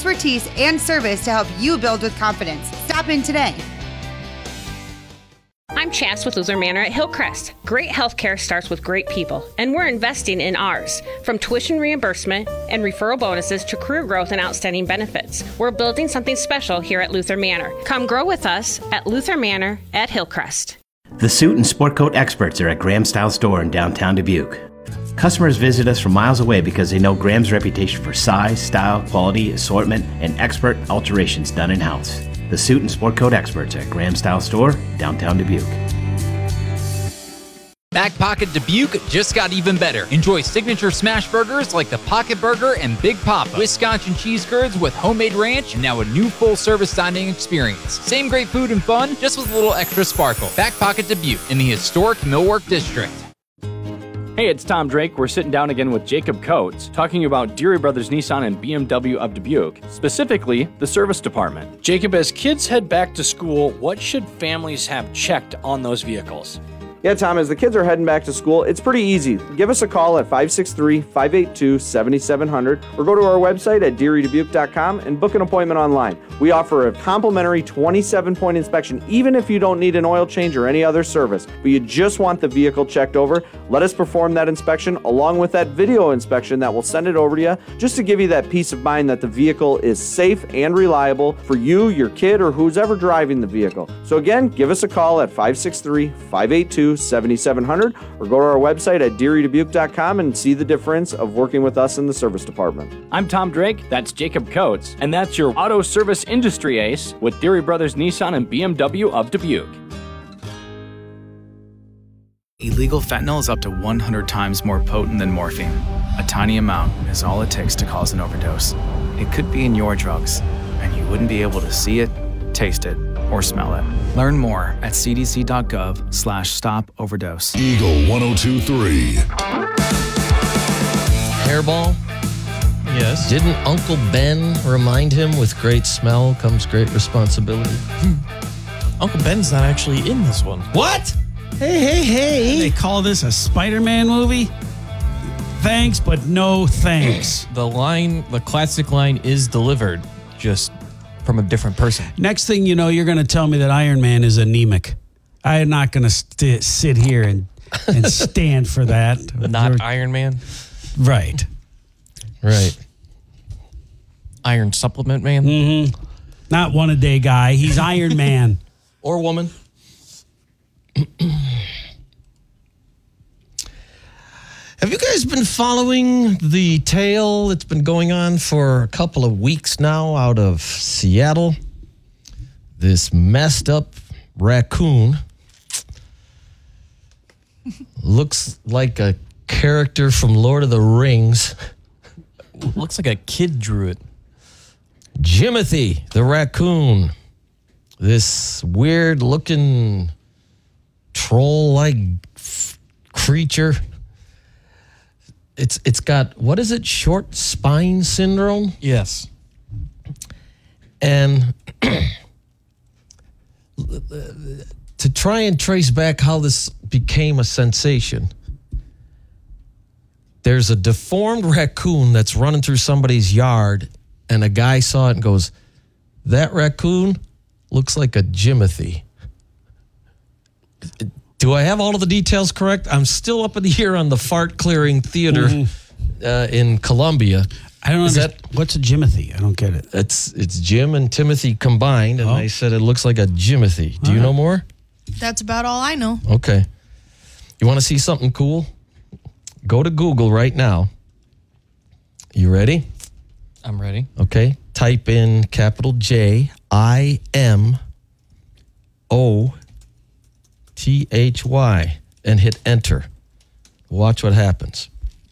expertise, and service to help you build with confidence. Stop in today. I'm Chas with Luther Manor at Hillcrest. Great healthcare starts with great people, and we're investing in ours. From tuition reimbursement and referral bonuses to career growth and outstanding benefits, we're building something special here at Luther Manor. Come grow with us at Luther Manor at Hillcrest. The suit and sport coat experts are at Graham Style Store in downtown Dubuque. Customers visit us from miles away because they know Graham's reputation for size, style, quality, assortment, and expert alterations done in-house. The suit and sport coat experts at Graham Style Store, downtown Dubuque. Back Pocket Dubuque just got even better. Enjoy signature smash burgers like the Pocket Burger and Big Papa, Wisconsin cheese curds with homemade ranch, and now a new full-service dining experience. Same great food and fun, just with a little extra sparkle. Back Pocket Dubuque in the historic Millwork District. Hey, it's Tom Drake. We're sitting down again with Jacob Coates, talking about Deary Brothers Nissan and BMW of Dubuque, specifically the service department. Jacob, as kids head back to school, what should families have checked on those vehicles? Yeah, Tom, as the kids are heading back to school, it's pretty easy. Give us a call at 563-582-7700 or go to our website at DearyDubuque.com and book an appointment online. We offer a complimentary 27-point inspection even if you don't need an oil change or any other service, but you just want the vehicle checked over. Let us perform that inspection along with that video inspection that will send it over to you just to give you that peace of mind that the vehicle is safe and reliable for you, your kid, or who's ever driving the vehicle. So again, give us a call at 563-582-7700 or go to our website at DearyDubuque.com and see the difference of working with us in the service department. I'm Tom Drake, that's Jacob Coates, and that's your auto service industry ace with Deary Brothers Nissan and BMW of Dubuque. Illegal fentanyl is up to 100 times more potent than morphine. A tiny amount is all it takes to cause an overdose. It could be in your drugs, and you wouldn't be able to see it, taste it, or smell it. Learn more at cdc.gov/stop-overdose. Eagle 102.3. Hairball? Yes. Didn't Uncle Ben remind him with great smell comes great responsibility? Uncle Ben's not actually in this one. What? Hey. They call this a Spider-Man movie? Thanks, but no thanks. The classic line is delivered, just from a different person. Next thing you know, you're going to tell me that Iron Man is anemic. I am not going to sit here and stand for that. Not Iron Man? Right. Iron Supplement Man? Mm-hmm. Not one-a-day guy. He's Iron Man. Or woman. Have you guys been following the tale that's been going on for a couple of weeks now out of Seattle? This messed up raccoon looks like a character from Lord of the Rings. Looks like a kid drew it. Jimothy, the raccoon. This weird-looking troll-like creature. It's got, what is it, short spine syndrome? Yes. And to try and trace back how this became a sensation, there's a deformed raccoon that's running through somebody's yard, and a guy saw it and goes, that raccoon looks like a Jimothy. Do I have all of the details correct? I'm still up in the air on the fart clearing theater in Columbia. I don't understand. What's a Jimothy? I don't get it. It's Jim and Timothy combined, and I said it looks like a Jimothy. Do you know more? That's about all I know. Okay. You want to see something cool? Go to Google right now. You ready? I'm ready. Okay. Type in capital JIMOTHY and hit enter. Watch what happens.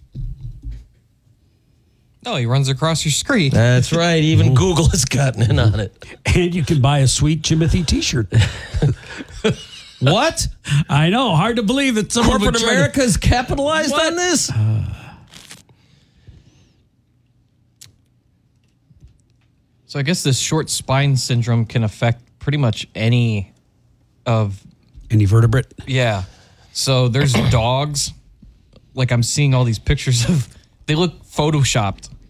Oh, he runs across your screen. That's right. Even Google has gotten in on it. And you can buy a sweet Jimothy t-shirt. What? I know. Hard to believe that someone Corporate America has capitalized on this? So I guess this short spine syndrome can affect pretty much any vertebrate. Yeah. So there's dogs. Like I'm seeing all these pictures of, they look photoshopped.